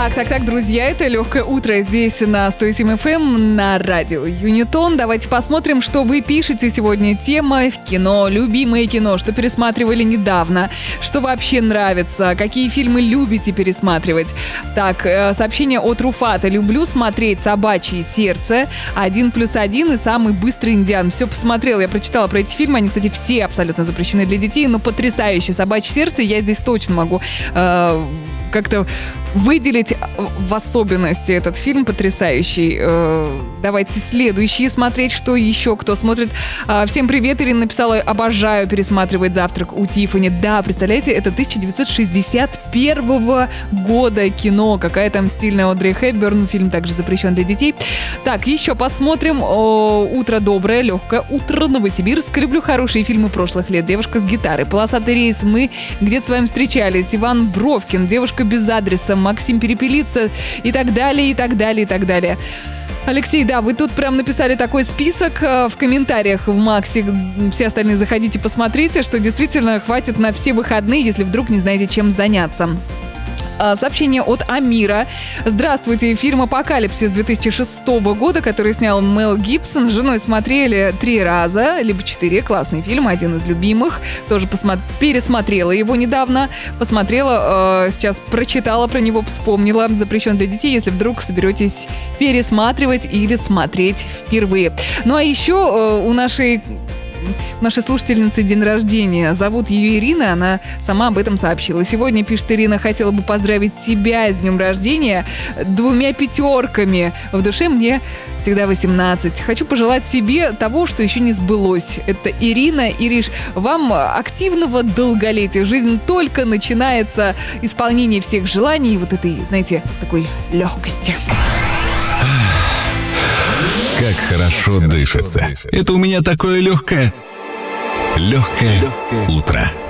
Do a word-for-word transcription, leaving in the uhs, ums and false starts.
Так, так, так, друзья, это «Легкое утро» здесь на сто семь эф эм на радио Юнитон. Давайте посмотрим, что вы пишете сегодня. Тема в кино, любимое кино, что пересматривали недавно, что вообще нравится, какие фильмы любите пересматривать. Так, сообщение от Руфата. Люблю смотреть «Собачье сердце», «Один плюс один» и «Самый быстрый индиан». Все посмотрела, я прочитала про эти фильмы. Они, кстати, все абсолютно запрещены для детей, но потрясающие. «Собачье сердце» я здесь точно могу э, как-то выделить в особенности этот фильм потрясающий. Давайте следующий смотреть, что еще кто смотрит. Всем привет, Ирина написала: обожаю пересматривать «Завтрак у Тиффани». Да, представляете, это тысяча девятьсот шестьдесят первого года кино. Какая там стильная Одри Хепберн. Фильм также запрещен для детей. Так, еще посмотрим. «Утро доброе», «Легкое утро», Новосибирск. Люблю хорошие фильмы прошлых лет. «Девушка с гитарой», «Полосатый рейс», «Мы где-то с вами встречались», Иван Бровкин, «Девушка без адреса», Максим Перепелица и так далее, и так далее, и так далее. Алексей, да, вы тут прям написали такой список в комментариях в Максе. Все остальные заходите, посмотрите, что действительно хватит на все выходные, если вдруг не знаете, чем заняться. Сообщение от Амира. Здравствуйте, фильм «Апокалипсис» две тысячи шестого года, который снял Мел Гибсон. С женой смотрели три раза, либо четыре. Классный фильм, один из любимых. Тоже посмо- пересмотрела его недавно. Посмотрела, э, сейчас прочитала про него, вспомнила. Запрещен для детей, если вдруг соберетесь пересматривать или смотреть впервые. Ну а еще э, у нашей... Нашей слушательницы день рождения. Зовут ее Ирина, она сама об этом сообщила. Сегодня, пишет Ирина, хотела бы поздравить себя с днем рождения двумя пятерками. В душе мне всегда восемнадцать. Хочу пожелать себе того, что еще не сбылось. Это Ирина. Ириш, вам активного долголетия. Жизнь только начинается, исполнение всех желаний и вот этой, знаете, такой легкости. Как хорошо дышится. Это у меня такое легкое, легкое утро.